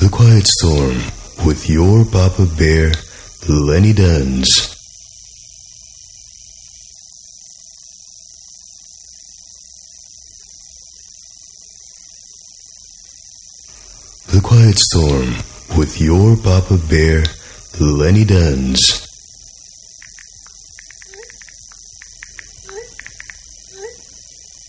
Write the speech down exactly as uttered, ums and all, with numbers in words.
The Quiet Storm with your Papa Bear, Lenny Dunns. The Quiet Storm with your Papa Bear, Lenny Dunns.